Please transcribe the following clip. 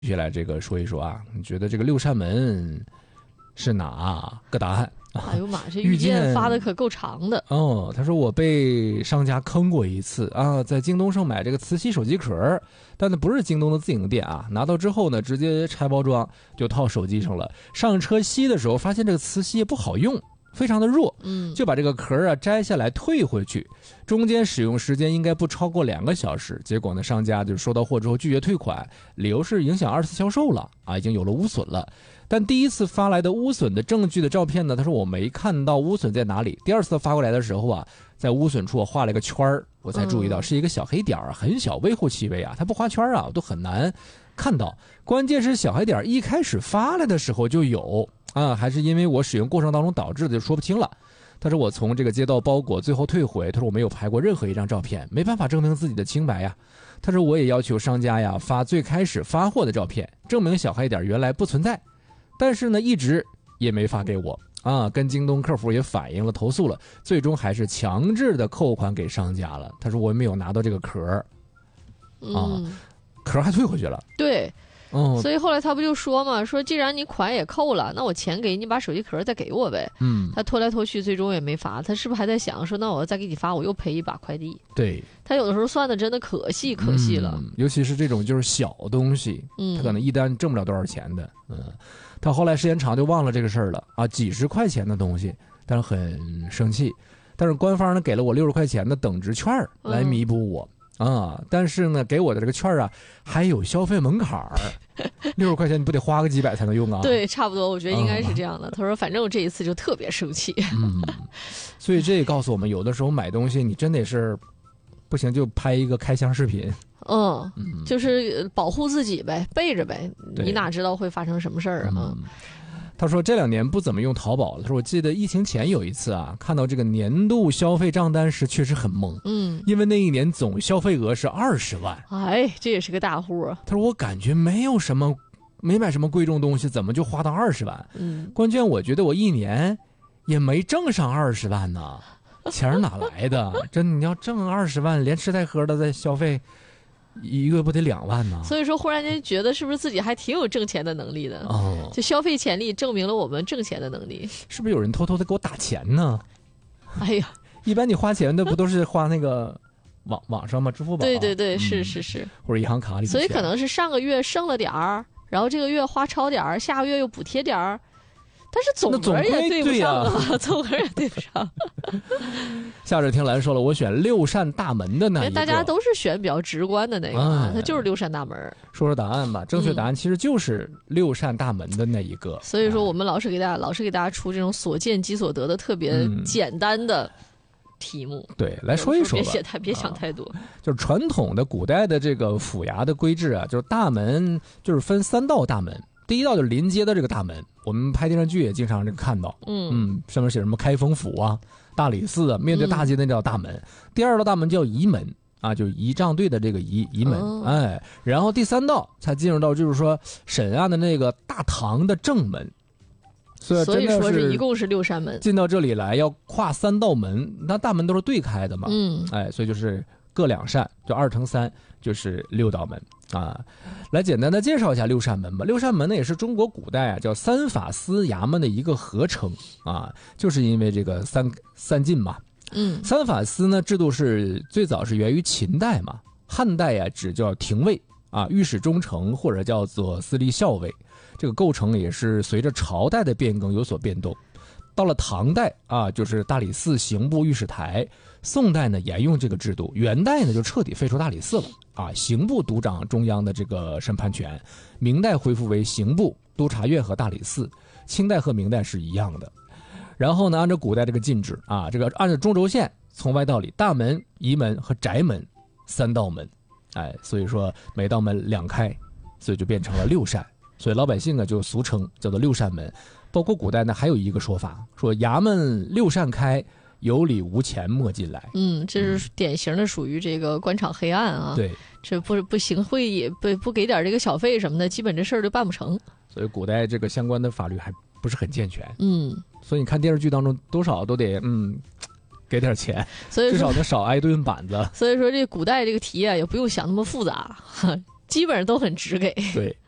续来这个说一说啊，你觉得这个六扇门是哪个答案？ 哎呦妈，这遇见发的可够长的哦。他说我被商家坑过一次啊，在京东上买这个磁吸手机壳，但那不是京东的自营店啊。拿到之后呢，直接拆包装就套手机上了。上车吸的时候，发现这个磁吸也不好用，非常的弱，就把这个壳啊摘下来退回去，中间使用时间应该不超过2个小时。结果呢，商家就收到货之后拒绝退款，理由是影响2次销售了啊，已经有了污损了。但第一次发来的污损的证据的照片呢，他说我没看到污损在哪里。第二次发过来的时候啊，在污损处我画了一个圈儿，我才注意到是一个小黑点儿，很小，微乎其微啊。他不画圈啊，我都很难看到。关键是小黑点一开始发来的时候就有啊，还是因为我使用过程当中导致的，就说不清了。他说我从这个接到包裹最后退回，他说我没有拍过任何一张照片，没办法证明自己的清白呀。他说我也要求商家呀发最开始发货的照片，证明小黑点原来不存在。但是呢，一直也没发给我啊，跟京东客服也反映了投诉了，最终还是强制的扣款给商家了。他说我没有拿到这个壳啊，壳还退回去了。 对，所以后来他不就说嘛，说既然你款也扣了，那我钱给你，把手机壳再给我呗。他拖来拖去，最终也没发。他是不是还在想说，那我要再给你发，我又赔一把快递？ 对， 他有的时候算的真的可细了， 尤其是这种就是小东西，他可能一单挣不了多少钱的，他后来时间长就忘了这个事儿了啊，几十块钱的东西，但是很生气。但是官方呢给了我60块钱的等值券来弥补我。但是呢，给我的这个券啊，还有消费门槛，60块钱你不得花个几百才能用啊？ 对，差不多，我觉得应该是这样的。他说，反正我这一次就特别生气。 所以这也告诉我们，有的时候买东西你真得是不行就拍一个开箱视频， 就是保护自己呗，备着呗，你哪知道会发生什么事儿啊？ 他说这2年不怎么用淘宝了。他说我记得疫情前有一次啊，看到这个年度消费账单时确实很懵，因为那一年总消费额是20万， 哎，这也是个大户啊。 他说我感觉没买什么贵重东西，怎么就花到20万？关键我觉得我一年也没挣上20万呢，钱哪来的？真你要挣20万，连吃带喝的在消费，一个月不得2万呢？所以说忽然间觉得是不是自己还挺有挣钱的能力的？就消费潜力证明了我们挣钱的能力。 是不是有人偷偷的给我打钱呢？ 哎呀， 一般你花钱的不都是花那个网上吗？支付宝？ 对，是， 或者银行卡里。 所以可能是上个月剩了点儿，然后这个月花超点儿，下个月又补贴点儿。但是总额也对不上啊，总额也对不上。 夏日听兰说了，我选6扇大门的那一个。 大家都是选比较直观的那个，它就是6扇大门。 说说答案吧，正确答案其实就是6扇大门的那一个。 所以说，我们老是给大家出这种所见即所得的特别简单的题目。 对，来说一说吧， 别想太多。 就是传统的古代的这个府衙的规制啊，就是大门就是分3道大门。第一道就是临街的这个大门，我们拍电视剧也经常看到，上面写什么开封府啊、大理寺啊，面对大街的那道大门。第2道大门叫仪门啊，就是仪仗队的这个仪门，然后第3道才进入到就是说审案的那个大堂的正门。所以说这一共是6扇门。 进到这里来要跨3道门，那大门都是对开的嘛，所以就是各2扇，就2乘3，就是6道门啊。来简单的介绍一下6扇门吧。6扇门呢也是中国古代啊叫3法司衙门的一个合称啊，就是因为这个三进嘛。3法司呢制度是最早是源于秦代嘛，汉代啊只叫廷尉啊，御史中丞或者叫做司隶校尉。这个构成也是随着朝代的变更有所变动。到了唐代啊，就是大理寺刑部御史台。宋代呢沿用这个制度，元代呢就彻底废除大理寺了啊，刑部督掌中央的这个审判权。明代恢复为刑部、督察院和大理寺。清代和明代是一样的。然后呢，按照古代这个禁制啊，这个按照中轴线从外到里，大门、仪门和宅门3道门，所以说每道门2开，所以就变成了6扇。所以老百姓呢就俗称叫做6扇门。包括古代呢还有一个说法，说衙门6扇开，有理无钱莫进来。 这是典型的属于这个官场黑暗啊。 对， 这不行贿也不给点这个小费什么的，基本这事儿就办不成。 所以古代这个相关的法律还不是很健全。所以你看电视剧当中多少都得给点钱， 所以至少能少挨顿板子。 所以说这古代这个题啊也不用想那么复杂，基本上都很直给。 对。